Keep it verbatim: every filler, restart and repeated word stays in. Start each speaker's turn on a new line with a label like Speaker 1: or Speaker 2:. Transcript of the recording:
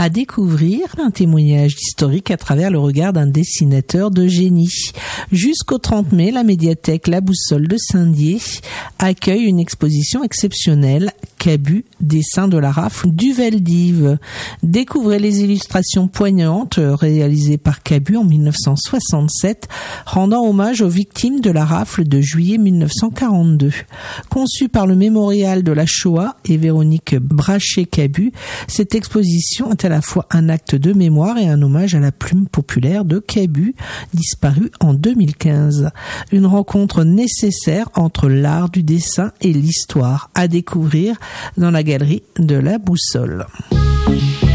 Speaker 1: À découvrir un témoignage historique à travers le regard d'un dessinateur de génie. Jusqu'au trente mai, la médiathèque La Boussole de Saint-Dié accueille une exposition exceptionnelle, Cabu, dessin de la rafle du Veldiv. Découvrez les illustrations poignantes réalisées par Cabu en mille neuf cent soixante-sept, rendant hommage aux victimes de la rafle de juillet mille neuf cent quarante-deux. Conçue par le Mémorial de la Shoah et Véronique Brachet-Cabu, cette exposition est à la fois un acte de mémoire et un hommage à la plume populaire de Cabu, disparue en deux mille quinze. Une rencontre nécessaire entre l'art du dessin et l'histoire, à découvrir dans la galerie de La Boussole.